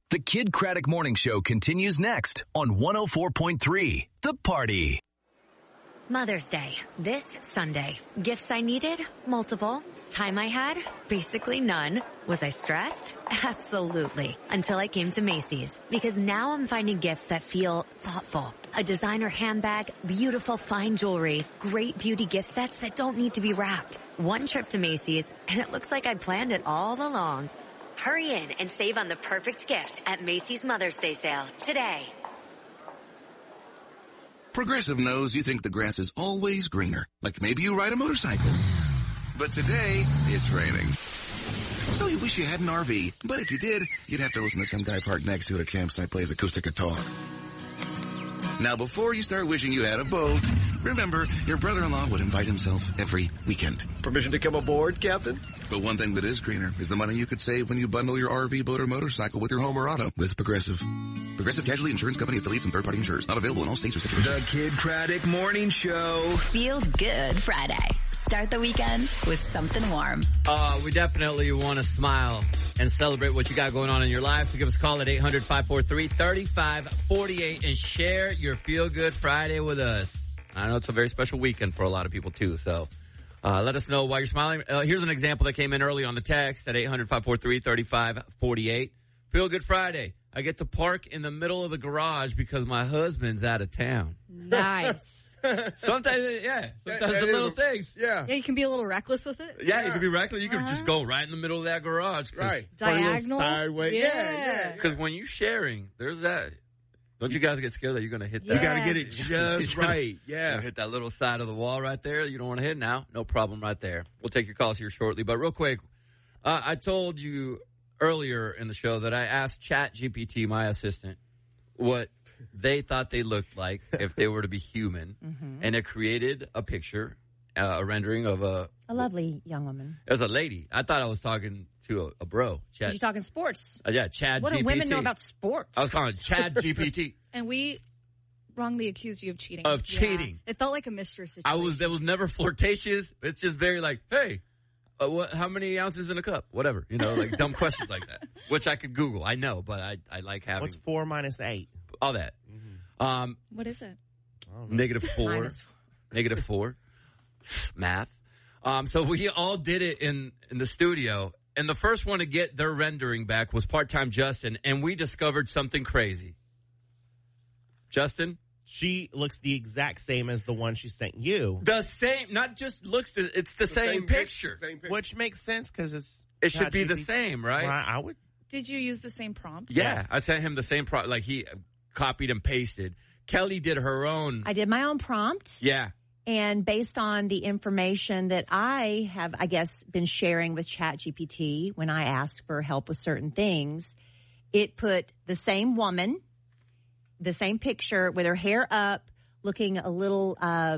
The Kid Craddock Morning Show continues next on 104.3 The Party. Mother's Day, this Sunday. Gifts I needed? Multiple. Time I had? Basically none. Was I stressed? Absolutely. Until I came to Macy's. Because now I'm finding gifts that feel thoughtful. A designer handbag, beautiful fine jewelry, great beauty gift sets that don't need to be wrapped. One trip to Macy's, and it looks like I planned it all along. Hurry in and save on the perfect gift at Macy's Mother's Day sale today. Progressive knows you think the grass is always greener, like maybe you ride a motorcycle. But today, it's raining. So you wish you had an RV, but if you did, you'd have to listen to some guy parked next to it at a campsite plays acoustic guitar. Now, before you start wishing you had a boat, remember, your brother-in-law would invite himself every weekend. Permission to come aboard, Captain? But one thing that is greener is the money you could save when you bundle your RV, boat, or motorcycle with your home or auto with Progressive. Progressive Casualty Insurance Company affiliates and third-party insurers. Not available in all states or situations. The Kid Craddock Morning Show. Feel good Friday. Start the weekend with something warm. We definitely want to smile and celebrate what you got going on in your life. So give us a call at 800-543-3548 and share your Feel Good Friday with us. I know it's a very special weekend for a lot of people too. So let us know why you're smiling. Here's an example that came in early on the text at 800-543-3548. Feel Good Friday. I get to park in the middle of the garage because my husband's out of town. Nice. Sometimes, yeah. Sometimes the little things. Yeah, you can be a little reckless with it. Yeah, you can be reckless. You can just go right in the middle of that garage. Right. Diagonal. Sideways. Yeah. Because when you're sharing, there's that. Don't you guys get scared that you're going to hit that? You got to get it just right. Yeah. Hit that little side of the wall right there. You don't want to hit now. No problem right there. We'll take your calls here shortly. But real quick, I told you earlier in the show that I asked ChatGPT, my assistant, what they thought they looked like if they were to be human. Mm-hmm. And it created a picture, a rendering of a lovely young woman. It was a lady. I thought I was talking to a bro. You're talking sports. Yeah, Chad What GPT. do women know about sports? I was calling it Chad GPT. And we wrongly accused you of cheating. Cheating. It felt like a mistress situation. That was never flirtatious. It's just very like, hey, how many ounces in a cup? Whatever. You know, like dumb questions like that. Which I could Google. I know, but I like having. What's 4 minus 8? All that. Mm-hmm. What is it? -4. -4. Math. So we all did it in the studio. And the first one to get their rendering back was Part-Time Justin. And we discovered something crazy. Justin? She looks the exact same as the one she sent you. The same, not just looks, it's the same picture. Which makes sense because it should be the same, right? Well, I would. Did you use the same prompt? Yeah, Yes. I sent him the same prompt, like he copied and pasted. Kelly did her own. I did my own prompt. Yeah. And based on the information that I have, I guess, been sharing with ChatGPT when I ask for help with certain things, it put the same woman, the same picture with her hair up, looking a little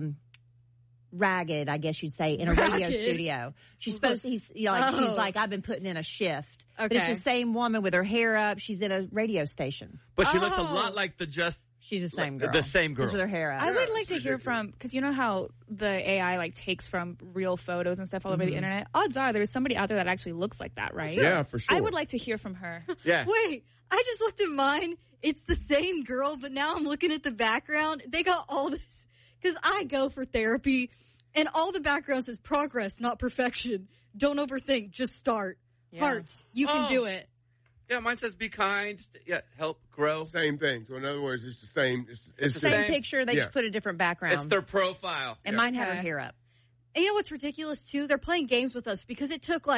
ragged, I guess you'd say, in a radio studio. She's supposed to, she's like, I've been putting in a shift. Okay. But it's the same woman with her hair up. She's in a radio station. But she looks a lot like She's the same girl. The same girl. Just with her hair up. I would like to hear from, because you know how the AI like takes from real photos and stuff all over the internet? Odds are there's somebody out there that actually looks like that, right? Yeah, for sure. I would like to hear from her. Yeah. Wait, I just looked at mine. It's the same girl, but now I'm looking at the background. They got all this, because I go for therapy, and all the background says progress, not perfection. Don't overthink, just start. Yeah. Hearts, you can do it. Yeah, mine says be kind. Yeah, help grow. Same thing. So in other words, it's the same. It's the same picture. They Yeah. just put a different background. It's their profile. And mine had her hair up. And you know what's ridiculous, too? They're playing games with us because it took,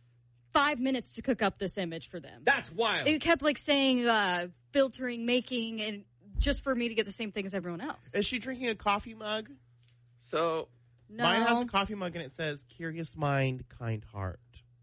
5 minutes to cook up this image for them. That's wild. It kept, saying filtering, making, and just for me to get the same thing as everyone else. Is she drinking a coffee mug? So, No. Mine has a coffee mug and it says, curious mind, kind heart.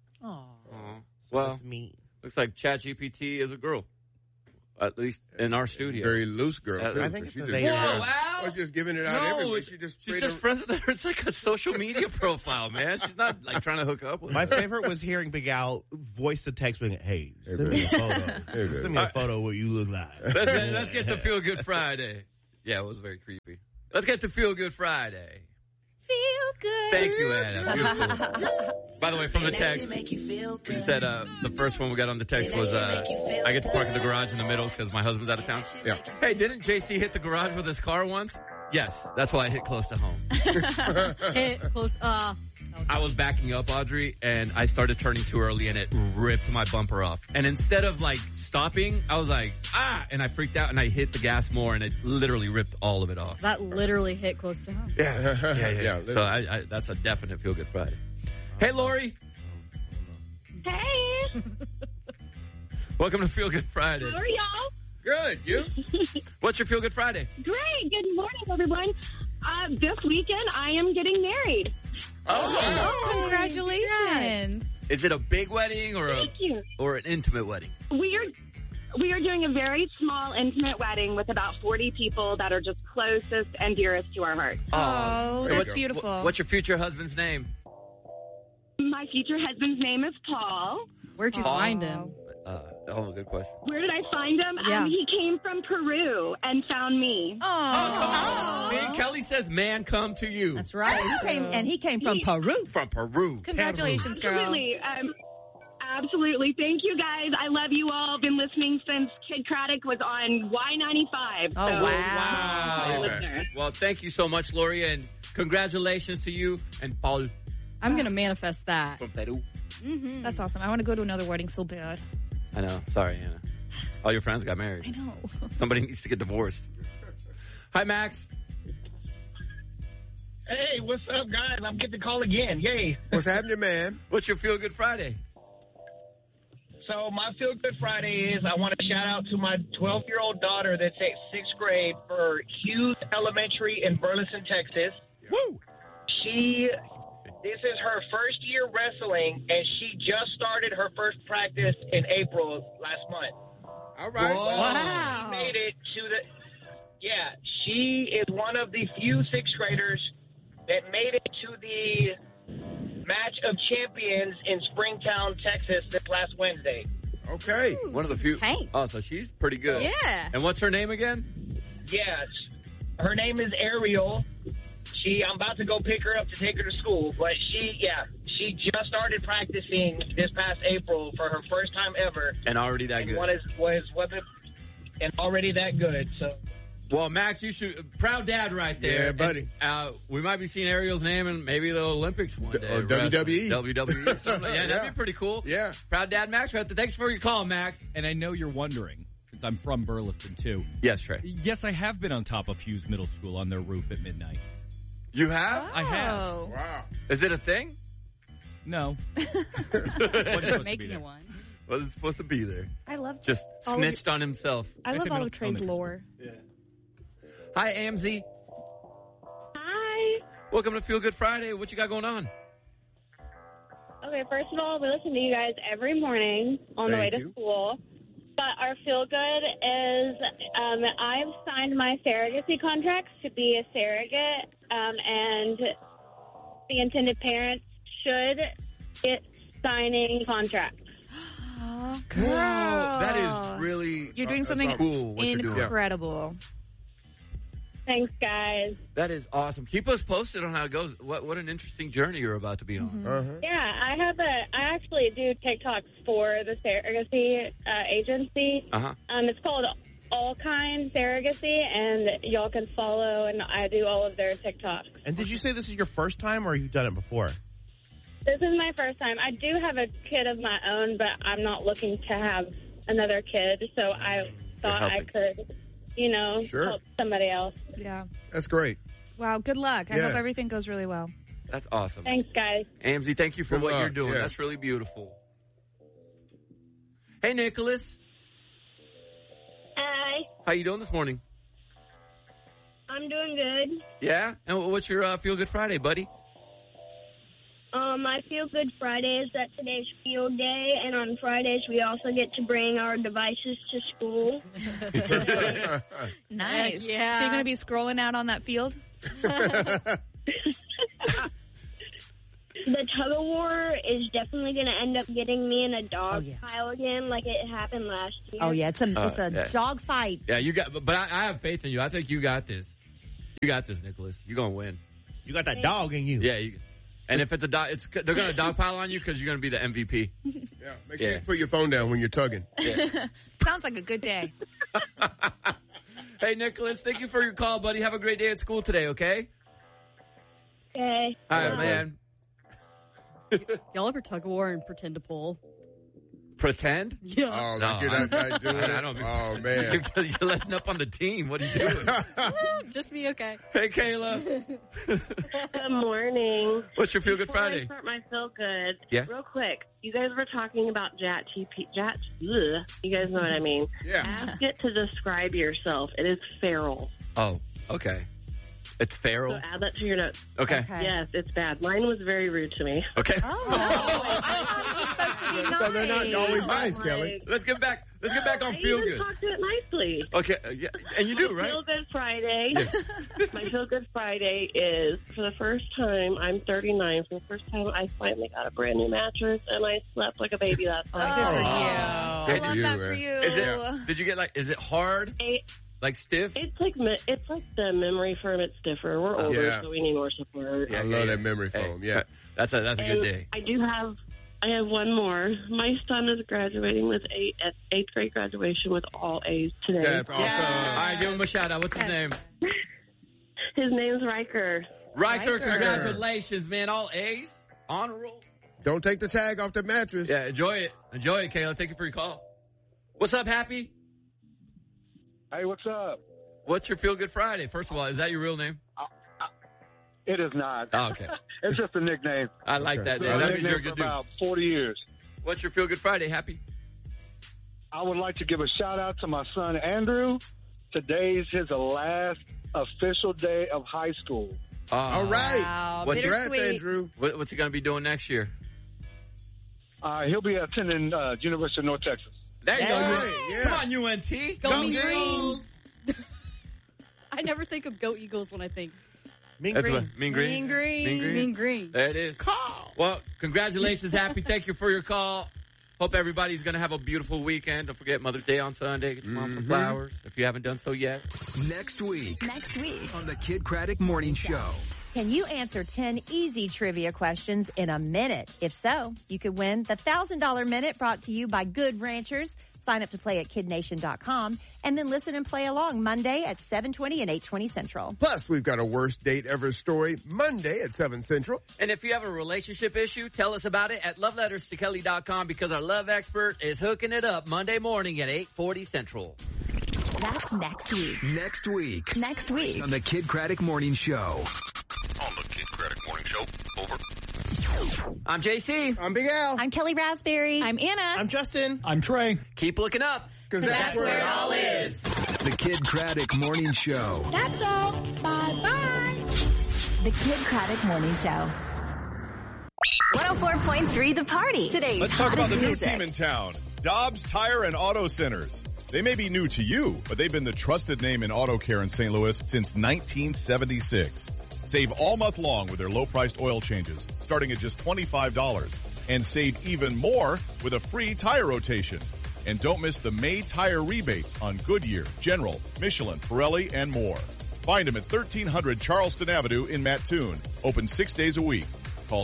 Aww. So well, that's me. Looks like ChatGPT is a girl. At least in our studio. Very loose girl, too. I think it's She a just- they. Whoa, Al! She's just giving it out everywhere. She just she's just friends with her. It's like a social media profile, man. She's not trying to hook up with My her. favorite was hearing Big Al voice the text with, hey, send me a photo. Send me a photo of what you look like. Let's get to Feel Good Friday. Yeah, it was very creepy. Let's get to Feel Good Friday. Feel good. Thank you, Anna. Beautiful. By the way, from the text, you said the first one we got on the text was I get to park in the garage in the middle because my husband's out of town. Yeah. Hey, didn't JC hit the garage with his car once? Yes, that's why I hit close to home. Hit close. I was backing up, Audrey, and I started turning too early, and it ripped my bumper off. And instead of, like, stopping, I was like, and I freaked out, and I hit the gas more, and it literally ripped all of it off. That literally hit close to home. Yeah. So I that's a definite Feel Good Friday. Hey, Lori. Hey. Welcome to Feel Good Friday. How are y'all? Good. You? What's your Feel Good Friday? Great. Good morning, everyone. This weekend, I am getting married. Oh, congratulations. Is it a big wedding or or an intimate wedding? We are doing a very small, intimate wedding with about 40 people that are just closest and dearest to our hearts. Oh, that's beautiful. What's your future husband's name? My future husband's name is Paul. Where'd you find him? Good question. Where did I find him? Yeah. He came from Peru and found me. Oh, man, Kelly says, man, come to you. That's right. He came from Peru. From Peru. Congratulations, girl. Absolutely. Absolutely. Thank you, guys. I love you all. Been listening since Kid Craddock was on Y95. Oh, wow. Well, thank you so much, Lori, and congratulations to you and Paul. I'm going to manifest that. From Peru. Mm-hmm. That's awesome. I want to go to another wedding so bad. I know. Sorry, Anna. All your friends got married. I know. Somebody needs to get divorced. Hi, Max. Hey, what's up, guys? I'm getting the call again. Yay. What's happening, man? What's your Feel Good Friday? So my Feel Good Friday is I want to shout out to my 12-year-old daughter that's at 6th grade for Hughes Elementary in Burleson, Texas. Woo! This is her first year wrestling, and she just started her first practice in April last month. All right. Wow. She made it to she is one of the few 6th graders that made it to the Match of Champions in Springtown, Texas this last Wednesday. Okay. One of the few. Tank. Oh, so she's pretty good. Yeah. And what's her name again? Yes. Her name is Ariel. I'm about to go pick her up to take her to school, but she just started practicing this past April for her first time ever. And already that good. And already that good, so. Well, Max, you should, proud dad right there. Yeah, buddy. And, we might be seeing Ariel's name in maybe the Olympics one day. Or WWE. WWE. Yeah, that'd be pretty cool. Yeah. Proud dad, Max, right there. Thanks for your call, Max. And I know you're wondering, since I'm from Burleson, too. Yes, Trey. Yes, I have been on top of Hughes Middle School on their roof at midnight. You have? I have. Wow. Is it a thing? No. Making it one. Wasn't supposed to be there. I love Just snitched on himself. I love all of Trey's lore. Yeah. Hi, AMZ. Hi. Welcome to Feel Good Friday. What you got going on? Okay, first of all, we listen to you guys every morning on the way to school. But our feel good is I've signed my surrogacy contracts to be a surrogate, and the intended parents should get signing contracts. Girl. Wow, that is really You're doing something cool. What you're doing. Incredible. Thanks, guys. That is awesome. Keep us posted on how it goes. What an interesting journey you're about to be on. Mm-hmm. Yeah, I actually do TikToks for the surrogacy agency. Uh-huh. It's called All Kind Surrogacy, and y'all can follow, and I do all of their TikToks. And did you say this is your first time, or you've done it before? This is my first time. I do have a kid of my own, but I'm not looking to have another kid, so I thought I could, help somebody else. Yeah. That's great. Wow, good luck. I Yeah. hope everything goes really well. That's awesome. Thanks, guys. AMZ, thank you for Good what luck. you're doing. Yeah. That's really beautiful. Hey, Nicholas. Hi. How you doing this morning? I'm doing good. Yeah? And what's your Feel Good Friday, buddy? My Feel Good Friday is that today's field day, and on Fridays we also get to bring our devices to school. Nice. Yeah. So you're going to be scrolling out on that field? The tug-of-war is definitely going to end up getting me in a dog pile again like it happened last year. Oh, yeah. It's a dog fight. Yeah, you got. But I have faith in you. I think you got this. You got this, Nicholas. You're going to win. You got that dog in you. Yeah. And if it's a dog, they're going to dogpile on you because you're going to be the MVP. Yeah, make sure you put your phone down when you're tugging. Yeah. Sounds like a good day. Hey, Nicholas, thank you for your call, buddy. Have a great day at school today, okay? Okay. All right, man. Y'all ever tug of war and pretend to pull? Pretend? Yeah. Oh, No, you're not doing it? I don't. Oh, man. You're letting up on the team. What are you doing? Just me, okay. Hey, Kayla. Good morning. What's your Feel Good Before Friday? I start my Feel Good, Yeah. real quick, you guys were talking about you guys know what I mean. Yeah. Ask it to describe yourself. It is feral. Oh, okay. It's So feral. add that to your notes. Okay. Yes, it's bad. Mine was very rude to me. Okay. So they're not always nice, Kelly. Let's get back on I Feel even Good. talked to it nicely. Okay. Yeah. And you do, My right? Feel Good Friday. My Feel Good Friday is for the first time. I'm 39. For the first time, I finally got a brand new mattress, and I slept like a baby last night. Good I love that for you. Did you get is it hard? Like stiff? It's like the memory foam. It's stiffer. We're older, so we need more support. I love that memory foam. Yeah. That's a good And day. I have one more. My son is graduating with eighth grade graduation with all A's today. That's awesome. All right, give him a shout out. What's his name? His name's Riker. Riker, congratulations, man. All A's. Honor roll. Don't take the tag off the mattress. Yeah, enjoy it. Enjoy it, Kayla. Thank you for your call. What's up, Happy? Hey, what's up? What's your Feel Good Friday? First of all, is that your real name? It is not. Oh, okay. It's just a nickname. I like that name. It's That a means you're a nickname good for dude. about 40 years. What's your Feel Good Friday, Happy? I would like to give a shout out to my son, Andrew. Today's his last official day of high school. All right. Wow, What's bittersweet. Andrew? What's he going to be doing next year? He'll be attending University of North Texas. There you go. Yeah. Come on, UNT. Go Mean Green. I never think of Go Eagles when I think Mean That's Green. what, Mean Green. Mean Green. Mean Green. Mean Green. There it is. Well, congratulations, Happy. Thank you for your call. Hope everybody's going to have a beautiful weekend. Don't forget Mother's Day on Sunday. Get your mom some flowers if you haven't done so yet. Next week Next week. on the Kid Craddock Morning Show. Can you answer 10 easy trivia questions in a minute? If so, you could win the $1,000 Minute brought to you by Good Ranchers. Sign up to play at kidnation.com and then listen and play along Monday at 7:20 and 8:20 Central. Plus, we've got a worst date ever story Monday at 7 Central. And if you have a relationship issue, tell us about it at loveletterstokelly.com because our love expert is hooking it up Monday morning at 8:40 Central. That's next week. Next week Next week. on the Kid Craddock Morning Show. On the Kid Craddock Morning Show. Over. I'm JC. I'm Big Al. I'm Kelly Raspberry. I'm Anna. I'm Justin. I'm Trey. Keep looking up. Because that's where it all is. The Kid Craddock Morning Show. That's all. Bye-bye. The Kid Craddock Morning Show. 104.3 The Party. Today's Let's talk about hottest the new music. team in town, Dobbs Tire and Auto Centers. They may be new to you, but they've been the trusted name in auto care in St. Louis since 1976. Save all month long with their low-priced oil changes, starting at just $25. And save even more with a free tire rotation. And don't miss the May tire rebate on Goodyear, General, Michelin, Pirelli, and more. Find them at 1300 Charleston Avenue in Mattoon. Open 6 days a week. Call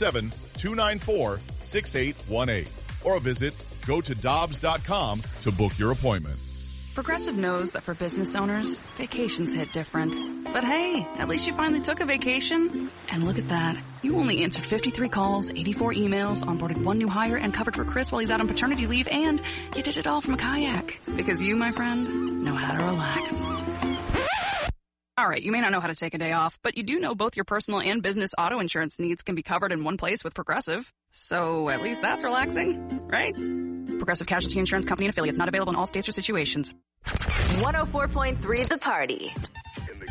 217-294-6818 or visit go-to-dobbs.com to book your appointment. Progressive knows that for business owners, vacations hit different. But hey, at least you finally took a vacation. And look at that. You only answered 53 calls, 84 emails, onboarded one new hire, and covered for Chris while he's out on paternity leave, and you did it all from a kayak. Because you, my friend, know how to relax. All right, you may not know how to take a day off, but you do know both your personal and business auto insurance needs can be covered in one place with Progressive. So at least that's relaxing, right? Progressive Casualty Insurance Company and affiliates, not available in all states or situations. 104.3 The Party.